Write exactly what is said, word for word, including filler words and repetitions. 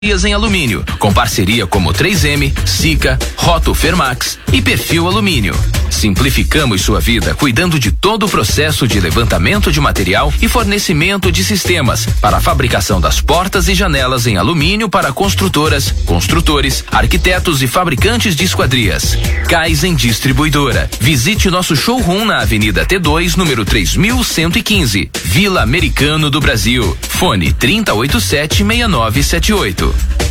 em alumínio, com parceria como três M, Sica, Roto Fermax e Perfil Alumínio. Simplificamos sua vida cuidando de todo o processo de levantamento de material e fornecimento de sistemas para a fabricação das portas e janelas em alumínio para construtoras, construtores, arquitetos e fabricantes de esquadrias. Kaizen Distribuidora. Visite nosso showroom na Avenida T dois, número três mil cento e quinze, Vila Americano do Brasil. Fone trinta e oito sete, sessenta e nove setenta e oito.